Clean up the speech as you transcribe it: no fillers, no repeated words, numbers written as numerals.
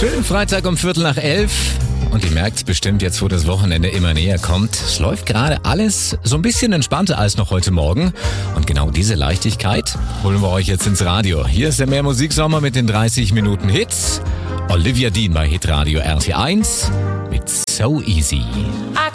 Schönen Freitag um 10:45. Und ihr merkt bestimmt jetzt, wo das Wochenende immer näher kommt. Es läuft gerade alles so ein bisschen entspannter als noch heute Morgen. Und genau diese Leichtigkeit holen wir euch jetzt ins Radio. Hier ist der Mehr-Musik-Sommer mit den 30 Minuten Hits. Olivia Dean bei Hitradio RT1 mit So Easy.